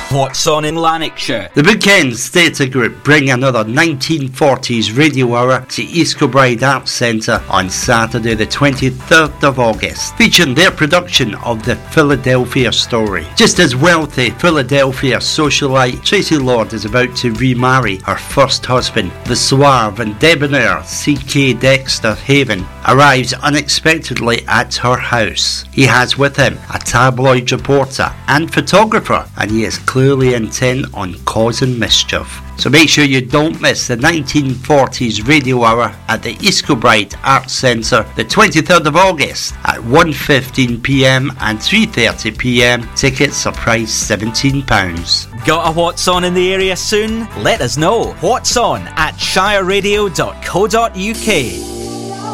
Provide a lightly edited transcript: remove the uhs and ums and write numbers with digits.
What's on in Lanarkshire? The Bookends Theatre Group bring another 1940s radio hour to East Kilbride Arts Centre on Saturday the 23rd of August, featuring their production of The Philadelphia Story. Just as wealthy Philadelphia socialite Tracy Lord is about to remarry her first husband, the suave and debonair C.K. Dexter Haven arrives unexpectedly at her house. He has with him a tabloid reporter and photographer, and he is clearly intent on causing mischief. So make sure you don't miss the 1940s radio hour at the East Kilbride Arts Centre the 23rd of August at 1:15pm and 3:30pm. Tickets are priced £17. Got a What's On in the area soon? Let us know. What's On at shireradio.co.uk.